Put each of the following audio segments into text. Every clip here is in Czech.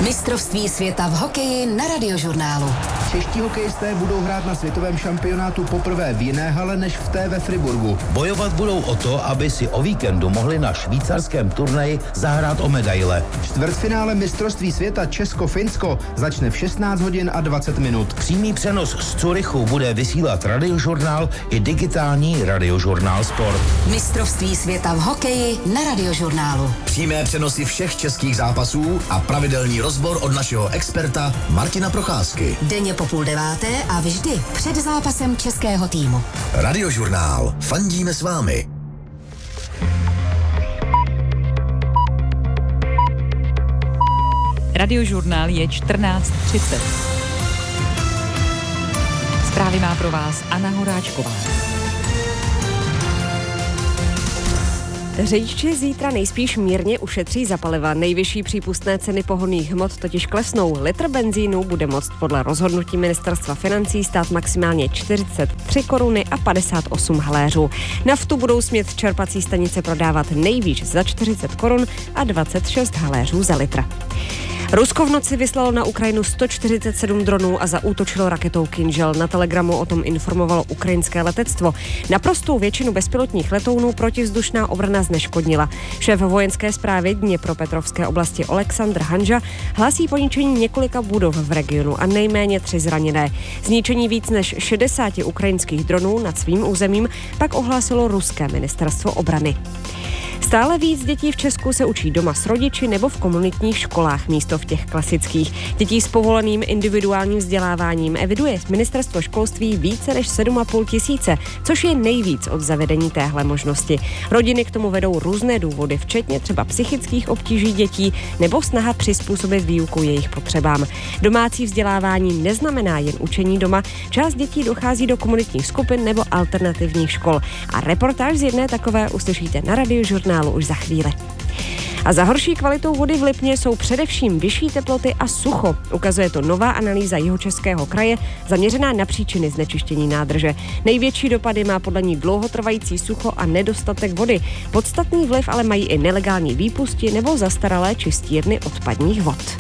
Mistrovství světa v hokeji na Radiožurnálu. Čeští hokejisté budou hrát na světovém šampionátu poprvé v jiné hale než v té ve Friburgu. Bojovat budou o to, aby si o víkendu mohli na švýcarském turnaji zahrát o medaile. Čtvrtfinále mistrovství světa Česko-Finsko začne v 16 hodin a 20 minut. Přímý přenos z Curychu bude vysílat Radiožurnál i digitální Radiožurnál Sport. Mistrovství světa v hokeji na Radiožurnálu. Přímé přenosy všech českých zápasů a pravidelný rozbor od našeho experta Martina Procházky. Denně po 8:30 a vždy před zápasem českého týmu. Radiožurnál. Fandíme s vámi. Radiožurnál je 14:30. Zprávy má pro vás Anna Horáčková. Řidiči zítra nejspíš mírně ušetří za paliva. Nejvyšší přípustné ceny pohonných hmot totiž klesnou. Litr benzínu bude moct podle rozhodnutí ministerstva financí stát maximálně 43 koruny a 58 haléřů. Naftu budou smět čerpací stanice prodávat nejvýš za 40 korun a 26 haléřů za litr. Rusko v noci vyslalo na Ukrajinu 147 dronů a zaútočilo raketou Kinžel. Na Telegramu o tom informovalo ukrajinské letectvo. Naprostou většinu bezpilotních letounů protivzdušná obrana zneškodnila. Šéf vojenské správy Dněpropetrovské oblasti Oleksandr Hanža hlásí poničení několika budov v regionu a nejméně 3 zraněné. Zničení víc než 60 ukrajinských dronů nad svým územím pak ohlásilo ruské ministerstvo obrany. Stále víc dětí v Česku se učí doma s rodiči nebo v komunitních školách místo v těch klasických. Dětí s povoleným individuálním vzděláváním eviduje ministerstvo školství více než 7,5 tisíce, což je nejvíc od zavedení téhle možnosti. Rodiny k tomu vedou různé důvody, včetně třeba psychických obtíží dětí nebo snaha přizpůsobit výuku jejich potřebám. Domácí vzdělávání neznamená jen učení doma, část dětí dochází do komunitních skupin nebo alternativních škol. A reportáž z jedné takové uslyšíte na Radiožurnálu už za chvíli. A za horší kvalitou vody v Lipně jsou především vyšší teploty a sucho. Ukazuje to nová analýza Jihočeského kraje zaměřená na příčiny znečištění nádrže. Největší dopady má podle ní dlouhotrvající sucho a nedostatek vody. Podstatný vliv ale mají i nelegální výpusti nebo zastaralé čistírny odpadních vod.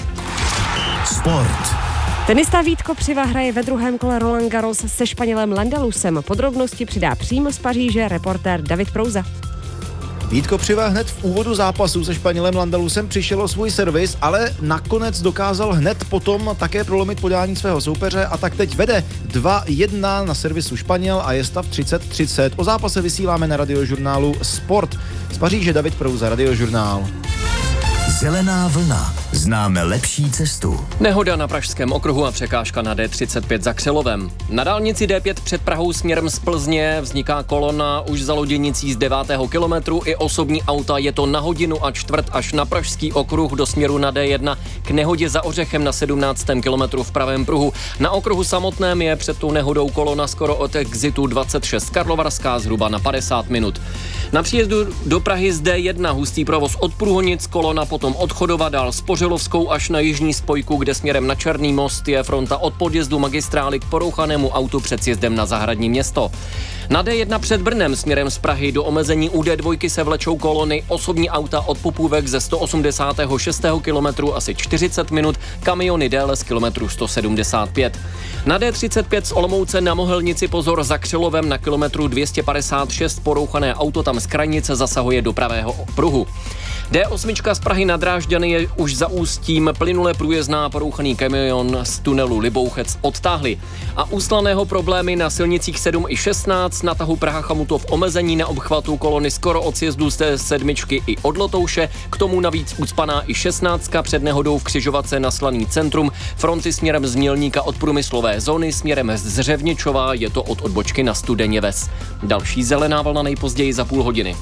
Sport. Tenista Vítko Přiva hraje ve druhém kole Roland Garros se Španělem Landalusem. Podrobnosti přidá přímo z Paříže reportér David Prouza. Vítko Přiva hned v úvodu zápasu se Španělem Landalusem přišel o svůj servis, ale nakonec dokázal hned potom také prolomit podání svého soupeře a tak teď vede 2-1 na servisu Španěl a je stav 30-30. O zápase vysíláme na Radiožurnálu Sport. Z Paříže David Prouza, Radiožurnál. Zelená vlna. Známe lepší cestu. Nehoda na Pražském okruhu a překážka na D35 za Křelovem. Na dálnici D5 před Prahou směrem z Plzně vzniká kolona už za loděnicí z 9. kilometru i osobní auta. Je to na 1 hodinu a čtvrt až na Pražský okruh do směru na D1 k nehodě za Ořechem na 17. kilometru v pravém pruhu. Na okruhu samotném je před tou nehodou kolona skoro od exitu 26 Karlovarská zhruba na 50 minut. Na příjezdu do Prahy z D1 hustý provoz od Průhonic, kolona potom od Chodova dál s Pořelovskou až na jižní spojku, kde směrem na Černý most je fronta od podjezdu magistrály k porouchanému autu před sjezdem na Zahradní Město. Na D1 před Brnem směrem z Prahy do omezení u D2 se vlečou kolony, osobní auta od Popůvek ze 186. kilometru asi 40 minut, kamiony déle z kilometru 175. Na D35 z Olomouce na Mohelnici pozor za Křelovem na kilometru 256 porouchané auto tam z Krajnice zasahuje do pravého pruhu. D8 z Prahy na Drážďany je už za Ústím, plynule průjezdná, porouchaný kamion z tunelu Libouchec odtáhli. A úslaného problémy na silnicích 7 i 16, na tahu Praha Chamutov omezení na obchvatu kolony skoro od sjezdu z D7 i od Lotouše, k tomu navíc ucpaná i 16 před nehodou v křižovatce na Slaný centrum, fronty směrem z Mělníka od průmyslové zóny, směrem z Řevničova je to od odbočky na Studeně Ves. Další zelená vlna nejpozději za půl hodiny.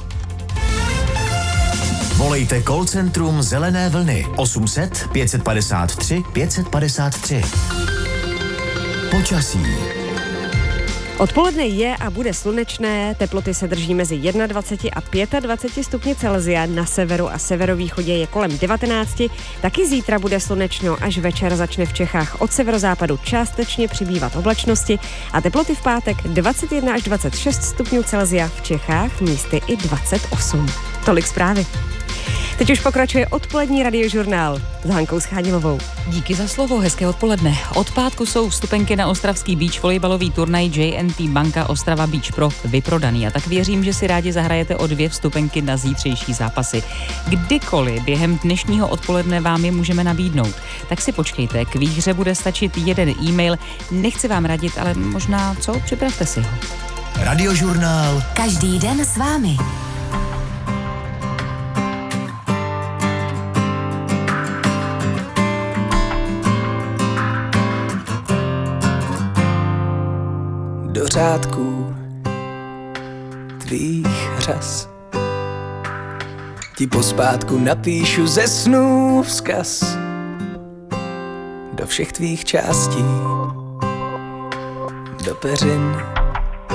Volejte call centrum Zelené vlny 800 553 553. Počasí. Odpoledne je a bude slunečné, teploty se drží mezi 21 a 25 stupni Celsia, na severu a severovýchodě je kolem 19, taky zítra bude slunečno, až večer začne v Čechách od severozápadu částečně přibývat oblačnosti a teploty v pátek 21 až 26 stupňů Celsia, v Čechách místy i 28. Tolik zprávy. Teď už pokračuje odpolední radiožurnál s Hankou Schádilovou. Díky za slovo, hezké odpoledne. Od pátku jsou vstupenky na ostravský beach volejbalový turnaj JNT Banka Ostrava Beach Pro vyprodaný a tak věřím, že si rádi zahrajete o 2 vstupenky na zítřejší zápasy. Kdykoliv během dnešního odpoledne vám je můžeme nabídnout. Tak si počkejte, k výhře bude stačit jeden e-mail. Nechci vám radit, ale možná co? Připravte si ho. Radiožurnál. Každý den s vámi. Do řádků tvých řas ti pospátku napíšu ze snů vzkaz do všech tvých částí, do peřin